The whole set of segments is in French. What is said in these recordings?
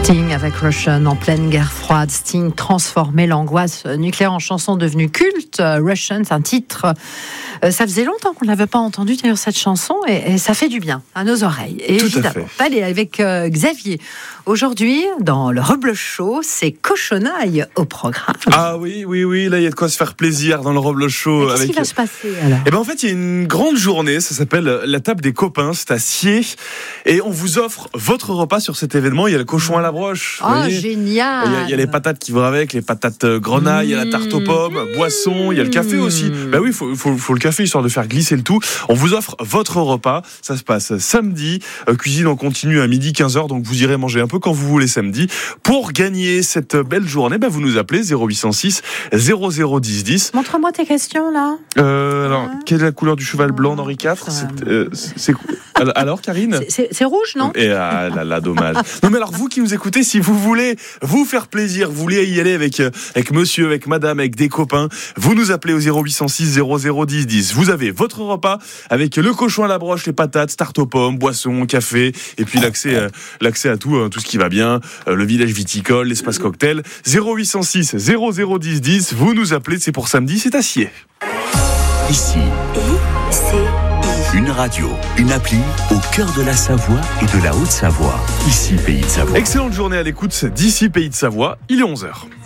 Sting avec Russian en pleine guerre froide. Sting transformait l'angoisse nucléaire en chanson devenue culte. Russian, c'est un titre. Ça faisait longtemps qu'on ne l'avait pas entendu d'ailleurs cette chanson et ça fait du bien à nos oreilles. Et tout évidemment, allez avec Xavier. Aujourd'hui, dans le Reblochon Show, c'est cochonaille au programme. Ah oui, là il y a de quoi se faire plaisir dans le Reblochon Show. Qu'est-ce qui va se passer alors ? Eh ben en fait, il y a une grande journée, ça s'appelle la table des copains, c'est à Sciez, et on vous offre votre repas sur cet événement. Il y a le cochon à la broche. Oh, génial! Il y a les patates qui vont avec, les patates grenaille, il y a la tarte aux pommes, boisson, il y a le café aussi. Ben oui, faut le café histoire de faire glisser le tout. On vous offre votre repas, ça se passe samedi, cuisine en continu à midi 15h, donc vous irez manger un peu quand vous voulez samedi. Pour gagner cette belle journée, ben vous nous appelez 0806 0010 10. Montre-moi tes questions là. Alors, quelle est la couleur du cheval blanc d'Henri IV ? Alors, Karine ? C'est rouge, non ? Et là, dommage. Non, mais alors, vous qui nous écoutez, si vous voulez vous faire plaisir, vous voulez y aller avec monsieur, avec madame, avec des copains, vous nous appelez au 0806 0010 10. Vous avez votre repas avec le cochon à la broche, les patates, tarte aux pommes, boisson, café, et puis l'accès à tout ce qui va bien, le village viticole, l'espace cocktail. 0806 0010 10. Vous nous appelez, c'est pour samedi, c'est à Sciez. Ici, une radio, une appli au cœur de la Savoie et de la Haute-Savoie. Ici, Pays de Savoie. Excellente journée à l'écoute d'ici, Pays de Savoie. Il est 11h.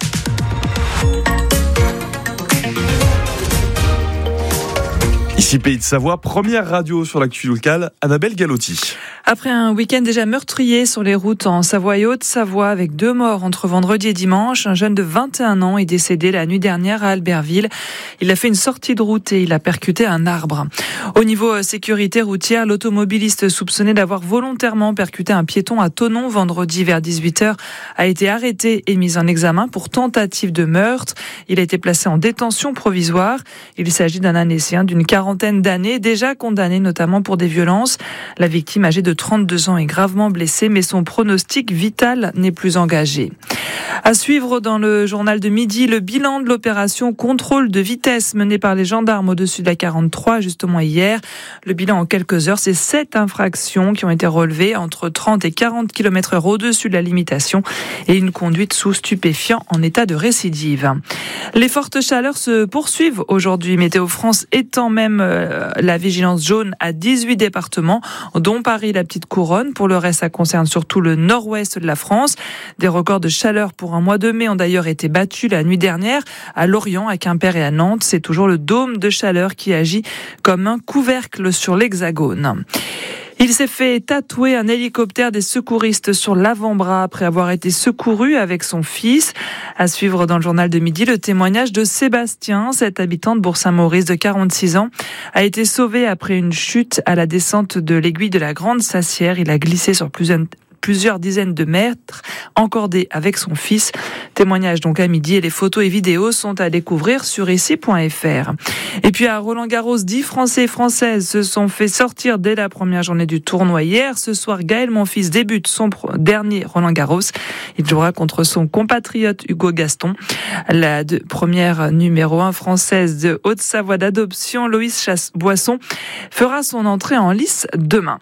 Ici, Pays de Savoie, première radio sur l'actu locale, Annabelle Galotti. Après un week-end déjà meurtrier sur les routes en Savoie et Haute-Savoie, avec 2 morts entre vendredi et dimanche, un jeune de 21 ans est décédé la nuit dernière à Albertville. Il a fait une sortie de route et il a percuté un arbre. Au niveau sécurité routière, l'automobiliste soupçonné d'avoir volontairement percuté un piéton à Thonon vendredi vers 18h a été arrêté et mis en examen pour tentative de meurtre. Il a été placé en détention provisoire. Il s'agit d'un Annécien d'une quarantaine d'années, déjà condamné notamment pour des violences. La victime, âgée de 32 ans, est gravement blessée, mais son pronostic vital n'est plus engagé. À suivre dans le journal de midi, le bilan de l'opération contrôle de vitesse menée par les gendarmes au-dessus de la 43, justement hier. Le bilan en quelques heures, c'est 7 infractions qui ont été relevées entre 30 et 40 km/h au-dessus de la limitation et une conduite sous stupéfiants en état de récidive. Les fortes chaleurs se poursuivent aujourd'hui. Météo France étend même la vigilance jaune à 18 départements, dont Paris, la petite couronne. Pour le reste, ça concerne surtout le nord-ouest de la France. Des records de chaleur pour un mois de mai ont d'ailleurs été battus la nuit dernière à Lorient, à Quimper et à Nantes. C'est toujours le dôme de chaleur qui agit comme un couvercle sur l'Hexagone. Il s'est fait tatouer un hélicoptère des secouristes sur l'avant-bras après avoir été secouru avec son fils. À suivre dans le journal de midi, le témoignage de Sébastien, cet habitant de Bourg-Saint-Maurice de 46 ans, a été sauvé après une chute à la descente de l'aiguille de la Grande Sassière. Il a glissé sur plusieurs dizaines de mètres, encordé avec son fils. Témoignage donc à midi et les photos et vidéos sont à découvrir sur ici.fr. Et puis à Roland-Garros, 10 Français et Françaises se sont fait sortir dès la première journée du tournoi hier. Ce soir, Gaël Monfils débute son dernier Roland-Garros. Il jouera contre son compatriote Hugo Gaston. La première numéro 1 française de Haute-Savoie d'adoption, Loïs Chasse-Boisson, fera son entrée en lice demain.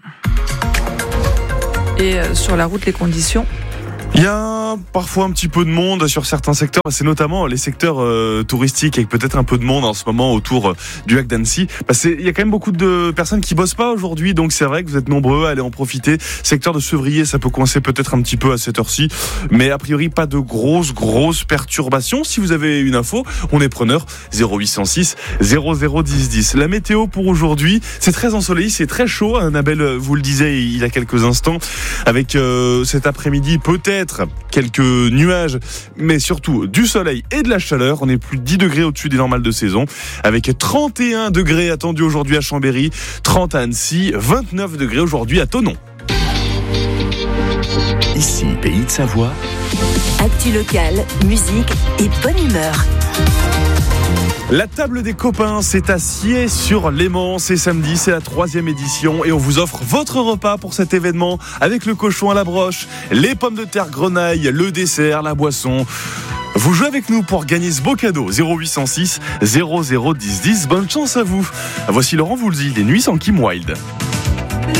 Et sur la route, les conditions. Il y a parfois un petit peu de monde sur certains secteurs, c'est notamment les secteurs touristiques avec peut-être un peu de monde en ce moment autour du lac d'Annecy. Il y a quand même beaucoup de personnes qui bossent pas aujourd'hui, donc c'est vrai que vous êtes nombreux à aller en profiter. Secteur de Sevrier, ça peut coincer peut-être un petit peu à cette heure-ci, mais a priori pas de grosses perturbations. Si vous avez une info, on est preneur. 0806 0010 10. La météo pour aujourd'hui, c'est très ensoleillé, c'est très chaud. Annabelle vous le disait il y a quelques instants, avec cet après-midi peut-être quelques nuages, mais surtout du soleil et de la chaleur. On est plus de 10 degrés au-dessus des normales de saison, avec 31 degrés attendus aujourd'hui à Chambéry, 30 à Annecy, 29 degrés aujourd'hui à Thonon. Ici, Pays de Savoie. Actu locale, musique et bonne humeur. La table des copains, c'est à Sciez sur Léman. C'est samedi, c'est la 3e édition et on vous offre votre repas pour cet événement avec le cochon à la broche, les pommes de terre grenaille, le dessert, la boisson. Vous jouez avec nous pour gagner ce beau cadeau. 0806 0010 10. Bonne chance à vous. Voici Laurent Voulzy, Les Nuits sans Kim Wilde.